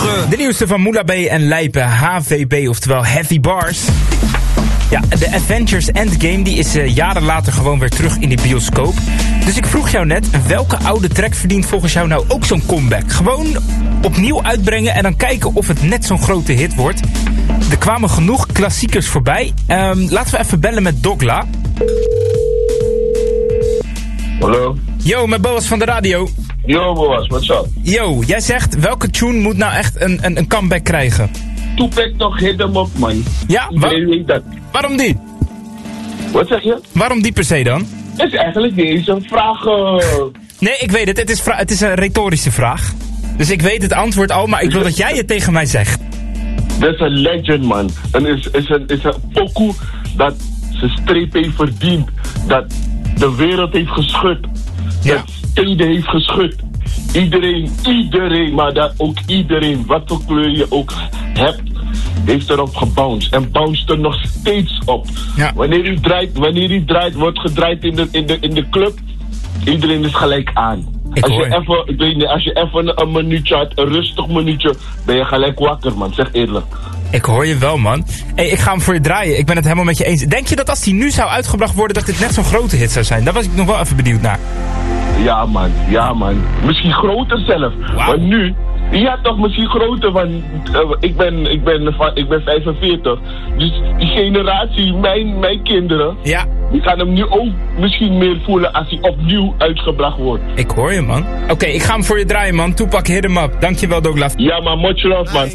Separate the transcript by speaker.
Speaker 1: morgen.
Speaker 2: De nieuwste van Moula B en Lijpe, HVB, oftewel Heavy Bars. Ja, de Avengers Endgame die is jaren later gewoon weer terug in de bioscoop. Dus ik vroeg jou net, welke oude track verdient volgens jou nou ook zo'n comeback? Gewoon opnieuw uitbrengen en dan kijken of het net zo'n grote hit wordt. Er kwamen genoeg klassiekers voorbij. Laten we even bellen met Dogla.
Speaker 3: Hallo?
Speaker 2: Yo, met Boas van de radio.
Speaker 3: Yo Boas, what's up?
Speaker 2: Yo, jij zegt, welke tune moet nou echt een comeback krijgen?
Speaker 3: Tupac toch, hit hem op, man.
Speaker 2: Ja,
Speaker 3: Iedereen weet dat.
Speaker 2: Waarom die?
Speaker 3: Wat zeg je?
Speaker 2: Waarom die per se dan?
Speaker 3: Het is eigenlijk niet eens een vraag.
Speaker 2: Nee, ik weet het. Het is een retorische vraag. Dus ik weet het antwoord al, maar ik wil dat jij het tegen mij zegt.
Speaker 3: Dat is een legend, man. En is een pokoe dat zijn streep heeft verdiend. Dat de wereld heeft geschud.
Speaker 2: Ja.
Speaker 3: Dat steden heeft geschud. Iedereen, maar dat ook iedereen, wat voor kleur je ook hebt, heeft erop gebounced. En bounced er nog steeds op.
Speaker 2: Ja.
Speaker 3: Wanneer u draait, wordt gedraaid in de club, iedereen is gelijk aan. Als je even een minuutje had, een rustig minuutje, ben je gelijk wakker, man. Zeg eerlijk.
Speaker 2: Ik hoor je wel, man. Hey, ik ga hem voor je draaien. Ik ben het helemaal met je eens. Denk je dat als hij nu zou uitgebracht worden, dat dit net zo'n grote hit zou zijn? Daar was ik nog wel even benieuwd naar.
Speaker 3: Ja, man. Misschien groter zelf.
Speaker 2: Wow.
Speaker 3: Maar nu, ja toch, misschien groter, want ik ben 45. Dus die generatie, mijn kinderen,
Speaker 2: Ja.
Speaker 3: die gaan hem nu ook misschien meer voelen als hij opnieuw uitgebracht wordt.
Speaker 2: Ik hoor je, man. Oké, ik ga hem voor je draaien, man. Tupac, hit hem up. Dankjewel, Douglas.
Speaker 3: Ja, maar much love, man.